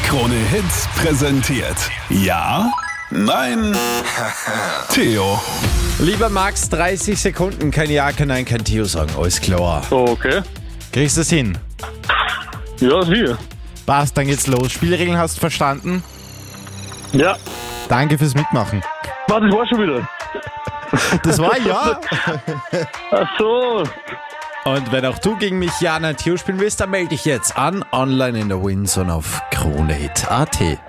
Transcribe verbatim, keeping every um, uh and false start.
Krone Hits präsentiert. Ja? Nein? Theo. Lieber Max, dreißig Sekunden, kein Ja, kein Nein, kein Theo sagen. Alles klar. Okay. Kriegst du es hin? Ja, sicher. Passt, dann geht's los. Spielregeln hast du verstanden? Ja. Danke fürs Mitmachen. Warte, das war schon wieder. Das war Ja. Ach so. Und wenn auch du gegen mich Ja, Nein, Theo spielen willst, dann melde dich jetzt an, online in der Winzone auf Kronehit punkt at.